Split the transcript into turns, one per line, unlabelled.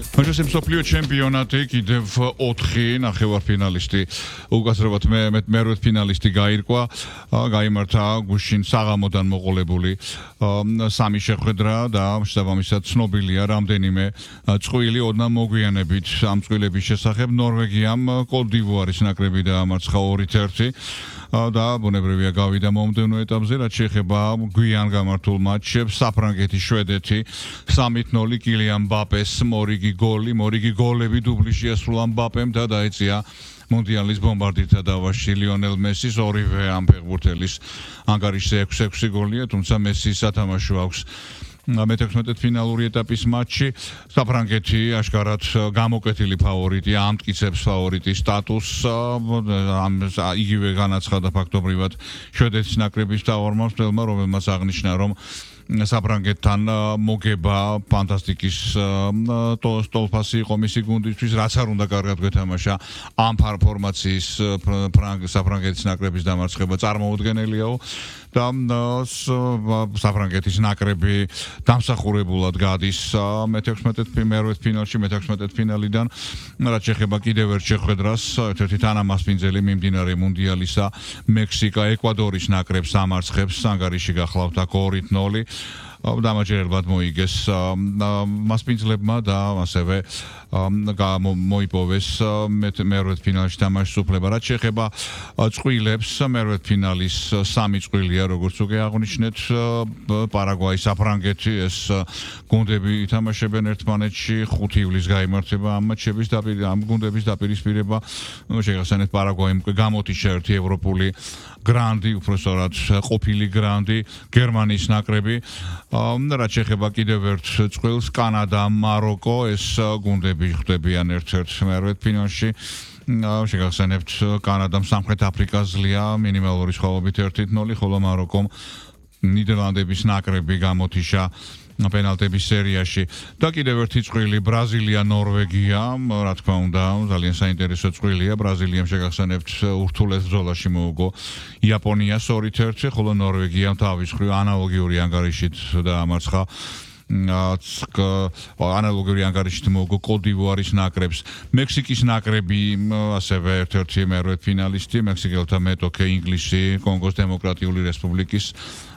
Manchester მსოფლიო ჩემპიონატი კიდევ 4 ნახევარფინალისტი უკაცრავად მერვე ფინალისტი გაირკვა, გაიმართა გუშინ საღამოდან მოყოლებული 3 შეხვედრა და შესაბამისად ცნობილია რამდენიმე წყვილი ოდნავ მოგვიანებით ამ წვილების შესახებ. ნორვეგიამ კოტ-დივუარის ნაკრები დაამარცხა 2-1 და ბუნებრივია გავიდა მომდევნო ეტაპზე, რაც შეეხება გვიან გამართულ მატჩებს. საფრანგეთის შვედეთი 3-0 კილიან მბაპეს მორიგი გოლები დუბლი შეასრულა მბაპემ და დაეწია მონდიალის ბომბარდირთა დავაში ლიონელ მესის ორივე ამ ფეხბურთელის ანგარიშზე 6 გოლია, თუმცა მესის სათამაშო აქვს მე-16 ფინალური ეტაპის მატჩი. საფრანგეთი აშკარად გამოკეთილი ფავორიტი, ამტკიცებს ფავორიტის სტატუსს, იგივე განაცხადა ფაქტობრივად შვედეთის ნაკრების მთავარმომსვლელმა, რომელმაც აღნიშნა, რომ საფრანგეთთან მოგება ფანტასტიკის ტოლფასი იყო მისი გუნდისთვის, რაც არ უნდა კარგად გვეთამაშა ამ ფორმაციის საფრანგეთის ნაკრების დამარცხება წარმოუდგენელიაო და საფრანგეთის ნაკრები დამსახურებულად გადის მე-16 ფინალში, მე-16 ფინალიდან, რაც შეეხება კიდევ ერთ შეხვედრას, ერთ-ერთი თანამასპინძელი მიმდინარე მუნდიალისა მექსიკა ეკვადორის ნაკრებს ამარცხებს, ანგარიში გახლავთ აქ 2-0. დამაჯერებლად მოიგეს მასპინძლებმა და ასევე მოიპოვეს მერვე ფინალში თამაშის უფლება. რაც შეეხება წვილებს, მერვე ფინალის 3 წვილია, როგორც უკვე აღნიშნეთ, პარაგვაი, საფრანგეთი, ეს გუნდები ითამაშებენ ერთმანეთში, 5 ივლისს გაიმართება ამ მატჩების ამ გუნდების დაპირისპირება. შეგახსენებთ, პარაგვაიმ გამოთიშა ერთი ევროპული გრანდი, უпростоრად ყოფილი გრანდი, გერმანიის ნაკრები. რაც შეეხება კიდევ ერთ წვილს, კანადა, მაროკო, ეს გუნდები ხვდებიან ერთ-ერთ მერვე ფინალში. შეგახსენებთ, კანადამ სამხრეთ აფრიკას ზლია მინიმალური სხვაობით 1-0, ხოლო მაროკომ ნიდერლანდების ნაკრები გამოთიშა პენალტების სერიაში. და კიდევ ერთი წვილი, ბრაზილია, ნორვეგია, რა თქმა უნდა, ძალიან საინტერესო წვილია. ბრაზილიამ შეგახსენებთ ურთულეს ბრძოლაში მოუგო იაპონიას 2-1, ხოლო ნორვეგიამ თავის მხრივ ანალოგიური ანგარიშით დაამარცხა ანალოგიური ანგარიშით მოუგო კოტ-დივუარის ნაკრებს. მექსიკის ნაკრები ასევე ერთ-ერთი მერვე ფინალისტი, მექსიკელთა მეტოქე ინგლისი, კონგოს დემოკრატიული რესპუბლიკის